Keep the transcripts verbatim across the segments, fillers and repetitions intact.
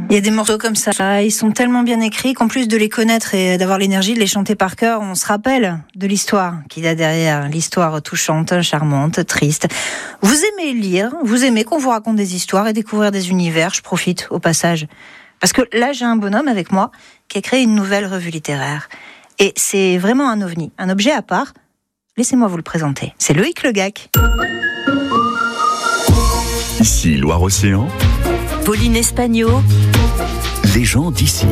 Il y a des morceaux comme ça, ils sont tellement bien écrits qu'en plus de les connaître et d'avoir l'énergie de les chanter par cœur, on se rappelle de l'histoire qu'il y a derrière, l'histoire touchante, charmante, triste. Vous aimez lire, vous aimez qu'on vous raconte des histoires et découvrir des univers, je profite au passage. Parce que là, j'ai un bonhomme avec moi qui a créé une nouvelle revue littéraire. Et c'est vraiment un ovni, un objet à part. Laissez-moi vous le présenter. C'est Loïc Legac. Ici Loire-Océan. Pauline Espagno. Les gens d'ici.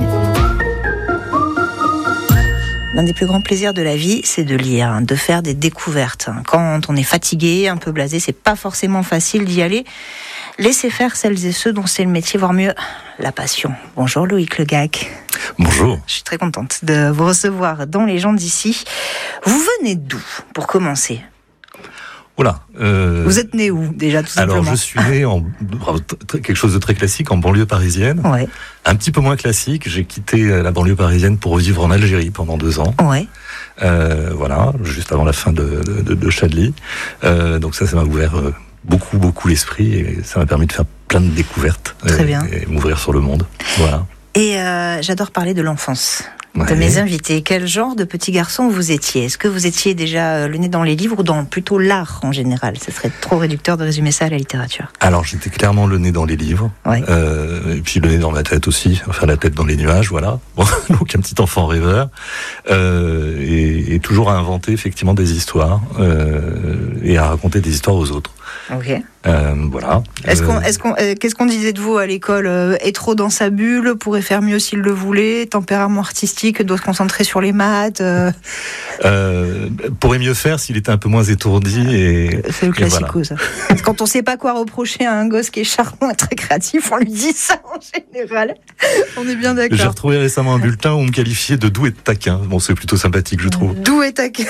L'un des plus grands plaisirs de la vie, c'est de lire, de faire des découvertes. Quand on est fatigué, un peu blasé, c'est pas forcément facile d'y aller. Laissez faire celles et ceux dont c'est le métier, voire mieux, la passion. Bonjour Loïc Legac. Bonjour. Je suis très contente de vous recevoir dans Les gens d'ici. Vous venez d'où, pour commencer ? Oula. Euh... Vous êtes né où, déjà, tout simplement ? Alors, je suis né en quelque chose de très classique, en banlieue parisienne. Ouais. Un petit peu moins classique, j'ai quitté la banlieue parisienne pour vivre en Algérie pendant deux ans. Ouais. Euh, voilà, juste avant la fin de, de, de Chadli. Euh, donc ça, ça m'a ouvert euh, beaucoup, beaucoup l'esprit et ça m'a permis de faire plein de découvertes. Très et, bien. Et m'ouvrir sur le monde. Voilà. Et euh, j'adore parler de l'enfance. Ouais. De mes invités. Quel genre de petit garçon vous étiez ? Est-ce que vous étiez déjà le nez dans les livres ou dans plutôt l'art en général ? Ce serait trop réducteur de résumer ça à la littérature. Alors j'étais clairement le nez dans les livres, ouais. euh, et puis le nez dans ma tête aussi, enfin la tête dans les nuages, voilà. Bon, donc un petit enfant rêveur, euh, et, et toujours à inventer effectivement des histoires euh, et à raconter des histoires aux autres. Ok. Euh, voilà. Est-ce euh, qu'on, est-ce qu'on, euh, qu'est-ce qu'on disait de vous à l'école ? euh, Est trop dans sa bulle, pourrait faire mieux s'il le voulait, tempérament artistique, doit se concentrer sur les maths. Euh... Euh, pourrait mieux faire s'il était un peu moins étourdi. Et, c'est le classico, voilà. Ça. Quand on sait pas quoi reprocher à un gosse qui est charmant et très créatif, on lui dit ça en général. On est bien d'accord. J'ai retrouvé récemment un bulletin où on me qualifiait de doux et de taquin. Bon, c'est plutôt sympathique, je trouve. Doux et taquin.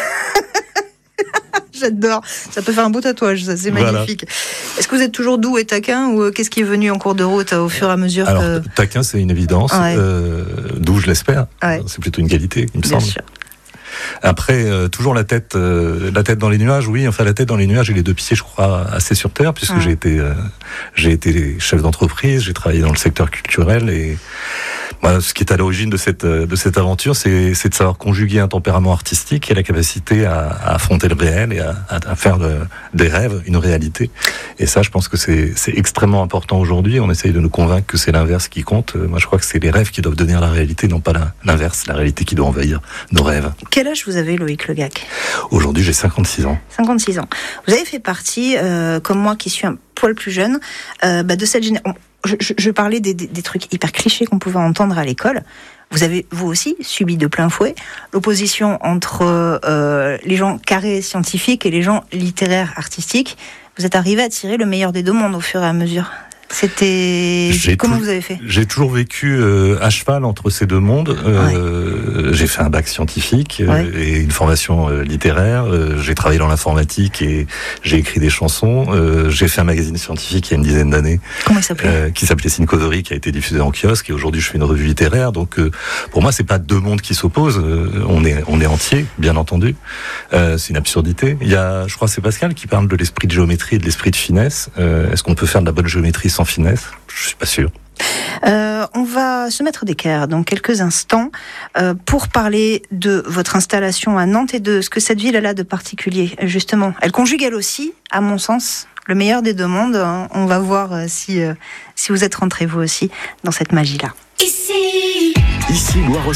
J'adore. Ça peut faire un beau tatouage, ça, c'est magnifique. Voilà. Est-ce que vous êtes toujours doux et taquin ou qu'est-ce qui est venu en cours de route au fur et à mesure Alors, que... taquin, c'est une évidence. Ouais. Euh, doux, je l'espère. Ouais. C'est plutôt une qualité, il me Bien semble. Sûr. Après, euh, toujours la tête, euh, la tête dans les nuages. Oui, enfin la tête dans les nuages et les deux pieds, je crois, assez sur terre, puisque ouais. j'ai été, euh, j'ai été chef d'entreprise, j'ai travaillé dans le secteur culturel et bah, ce qui est à l'origine de cette de cette aventure, c'est, c'est de savoir conjuguer un tempérament artistique et la capacité à, à affronter le réel et à, à faire de, des rêves une réalité. Et ça, je pense que c'est, c'est extrêmement important aujourd'hui. On essaye de nous convaincre que c'est l'inverse qui compte. Moi, je crois que c'est les rêves qui doivent devenir la réalité, non pas la, l'inverse, la réalité qui doit envahir nos rêves. Quel âge vous avez, Loïc Legac ? Aujourd'hui, j'ai cinquante-six ans. cinquante-six ans. Vous avez fait partie, euh, comme moi qui suis un poil plus jeune, euh, bah, de cette génération. Je, je, je parlais des, des, des trucs hyper clichés qu'on pouvait entendre à l'école. Vous avez, vous aussi, subi de plein fouet l'opposition entre euh, les gens carrés scientifiques et les gens littéraires artistiques. Vous êtes arrivé à tirer le meilleur des deux mondes au fur et à mesure. C'était... J'ai Comment tout... vous avez fait ? J'ai toujours vécu euh, à cheval entre ces deux mondes. Euh, ouais. J'ai fait un bac scientifique euh, ouais. et une formation euh, littéraire. Euh, j'ai travaillé dans l'informatique et j'ai écrit des chansons. Euh, j'ai fait un magazine scientifique il y a une dizaine d'années. Comment il s'appelait ? euh, Qui s'appelait Syncovery, qui a été diffusé en kiosque. Et aujourd'hui, je fais une revue littéraire. Donc, euh, pour moi, c'est pas deux mondes qui s'opposent. Euh, on est, on est entier, bien entendu. Euh, c'est une absurdité. Il y a, je crois, c'est Pascal qui parle de l'esprit de géométrie et de l'esprit de finesse. Euh, est-ce qu'on peut faire de la bonne géométrie sans finesse ? Je suis pas sûr. Euh, on va se mettre d'équerre dans quelques instants euh, pour parler de votre installation à Nantes et de ce que cette ville a de particulier. Justement, elle conjugue elle aussi, à mon sens, le meilleur des deux mondes. On va voir si, euh, si vous êtes rentrés vous aussi dans cette magie-là. Ici, Ici Loire